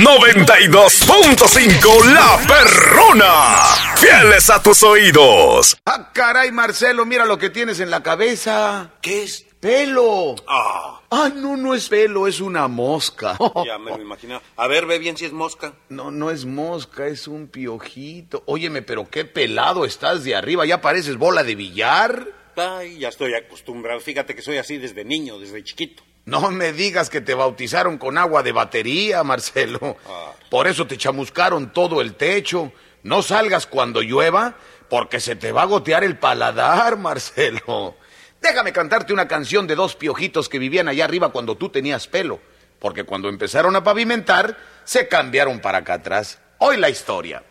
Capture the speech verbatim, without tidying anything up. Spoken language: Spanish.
noventa y dos punto cinco La Perrona. Fieles a tus oídos. Ah, caray, Marcelo, mira lo que tienes en la cabeza. ¿Qué es? Pelo. Ah, Ah, no, no es pelo, es una mosca. ya me lo imaginaba. A ver, ve bien si es mosca. No, no es mosca, es un piojito. Óyeme, pero qué pelado estás de arriba, ya pareces bola de billar. Ay, ya estoy acostumbrado. Fíjate que soy así desde niño, desde chiquito. No me digas que te bautizaron con agua de batería, Marcelo. Ah. Por eso te chamuscaron todo el techo. No salgas cuando llueva, porque se te va a gotear el paladar, Marcelo. Déjame cantarte una canción de dos piojitos que vivían allá arriba cuando tú tenías pelo, porque cuando empezaron a pavimentar, se cambiaron para acá atrás. Hoy la historia.